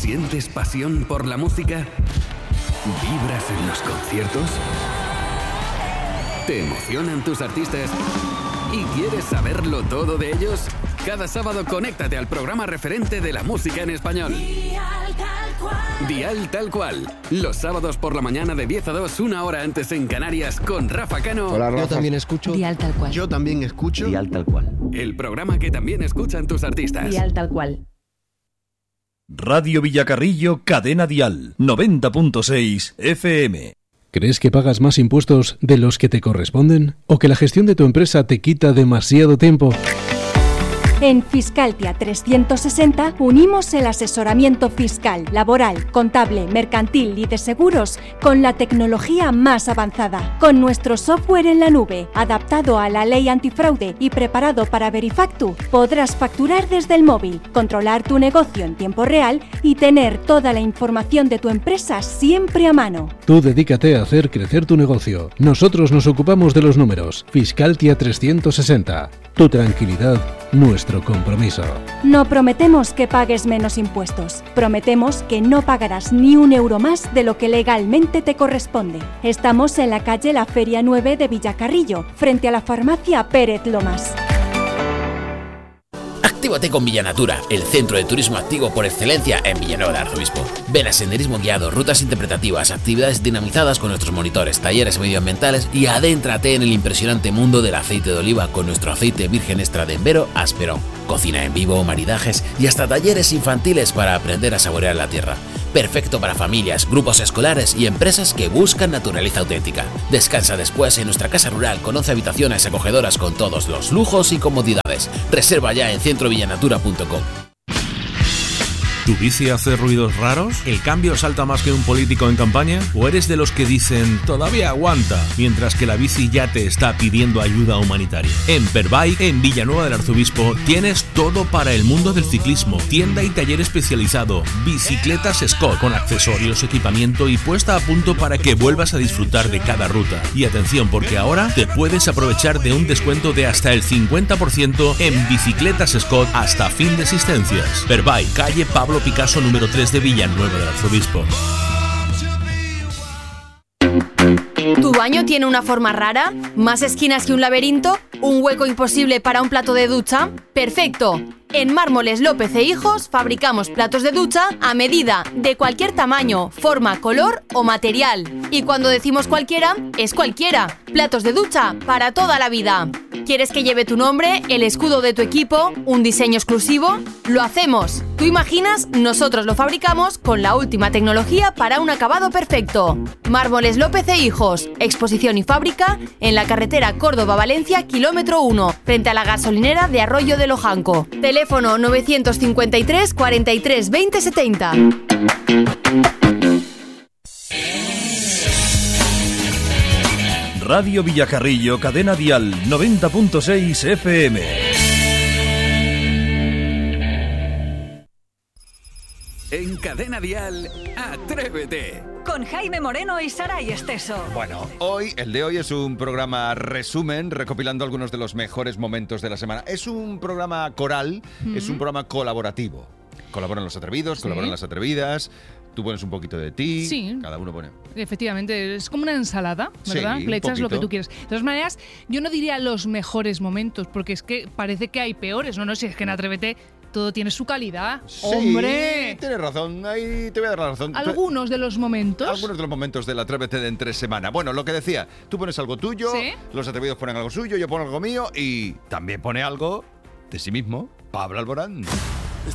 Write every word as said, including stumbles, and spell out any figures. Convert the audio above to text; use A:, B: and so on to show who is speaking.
A: ¿Sientes pasión por la música? ¿Vibras en los conciertos? ¿Te emocionan tus artistas? ¿Y quieres saberlo todo de ellos? Cada sábado conéctate al programa referente de la música en español. Dial Tal Cual. Dial Tal Cual. Los sábados por la mañana de diez a dos, una hora antes en Canarias, con Rafa Cano.
B: Hola, Rafa.
C: Yo también escucho
D: Dial Tal Cual.
B: Yo también escucho
C: Dial Tal Cual.
A: El programa que también escuchan tus artistas.
D: Dial Tal Cual.
E: Radio Villacarrillo, Cadena Dial, noventa punto seis F M.
F: ¿Crees que pagas más impuestos de los que te corresponden? ¿O que la gestión de tu empresa te quita demasiado tiempo?
G: En Fiscaltia trescientos sesenta unimos el asesoramiento fiscal, laboral, contable, mercantil y de seguros con la tecnología más avanzada. Con nuestro software en la nube, adaptado a la ley antifraude y preparado para Verifactu, podrás facturar desde el móvil, controlar tu negocio en tiempo real y tener toda la información de tu empresa siempre a mano.
F: Tú dedícate a hacer crecer tu negocio. Nosotros nos ocupamos de los números. Fiscaltia trescientos sesenta. Tu tranquilidad, nuestro compromiso.
G: No prometemos que pagues menos impuestos. Prometemos que no pagarás ni un euro más de lo que legalmente te corresponde. Estamos en la calle La Feria nueve de Villacarrillo, frente a la farmacia Pérez Lomas.
H: Actívate con Villanatura, el centro de turismo activo por excelencia en Villanueva del Arzobispo. Ven a senderismo guiado, rutas interpretativas, actividades dinamizadas con nuestros monitores, talleres medioambientales y adéntrate en el impresionante mundo del aceite de oliva con nuestro aceite virgen extra de Embero Asperón. Cocina en vivo, maridajes y hasta talleres infantiles para aprender a saborear la tierra. Perfecto para familias, grupos escolares y empresas que buscan naturaleza auténtica. Descansa después en nuestra casa rural con once habitaciones acogedoras con todos los lujos y comodidades. Reserva ya en centro villanatura punto com.
I: ¿Tu bici hace ruidos raros? ¿El cambio salta más que un político en campaña? ¿O eres de los que dicen, todavía aguanta, mientras que la bici ya te está pidiendo ayuda humanitaria? En Perbike, en Villanueva del Arzobispo, tienes todo para el mundo del ciclismo. Tienda y taller especializado, bicicletas Scott, con accesorios, equipamiento y puesta a punto para que vuelvas a disfrutar de cada ruta. Y atención, porque ahora te puedes aprovechar de un descuento de hasta el cincuenta por ciento en bicicletas Scott hasta fin de existencias. Perbike, calle Pablo Picasso número tres de Villanueva del Arzobispo.
J: ¿Tu baño tiene una forma rara? ¿Más esquinas que un laberinto? ¿Un hueco imposible para un plato de ducha? ¡Perfecto! En Mármoles López e Hijos fabricamos platos de ducha a medida, de cualquier tamaño, forma, color o material. Y cuando decimos cualquiera, es cualquiera. Platos de ducha para toda la vida. ¿Quieres que lleve tu nombre, el escudo de tu equipo, un diseño exclusivo? ¡Lo hacemos! ¿Tú imaginas? Nosotros lo fabricamos con la última tecnología para un acabado perfecto. Mármoles López e Hijos, exposición y fábrica en la carretera Córdoba-Valencia, kilómetro uno, frente a la gasolinera de Arroyo de Lojanco. Teléfono novecientos cincuenta y tres, cuarenta y tres, veinte, setenta.
E: Radio Villacarrillo, Cadena Dial, noventa punto seis F M.
A: En Cadena Dial, Atrévete.
D: Con Jaime Moreno y Saray Esteso.
B: Bueno, hoy, el de hoy es un programa resumen, recopilando algunos de los mejores momentos de la semana. Es un programa coral, mm-hmm. es un programa colaborativo. Colaboran los atrevidos, ¿sí? Colaboran las atrevidas. Tú pones un poquito de ti, sí. Cada uno pone...
K: Efectivamente, es como una ensalada, ¿verdad?
B: Sí,
K: le echas
B: poquito.
K: Lo que tú quieres. De todas maneras, yo no diría los mejores momentos, porque es que parece que hay peores. No, no, si es que en Atrévete todo tiene su calidad.
B: Sí,
K: ¡hombre!
B: Tienes razón, ahí te voy a dar la razón.
K: Algunos de los momentos.
B: Algunos de los momentos del Atrévete de entre semana. Bueno, lo que decía, tú pones algo tuyo, ¿sí? Los atrevidos ponen algo suyo, yo pongo algo mío y también pone algo de sí mismo Pablo Alborán.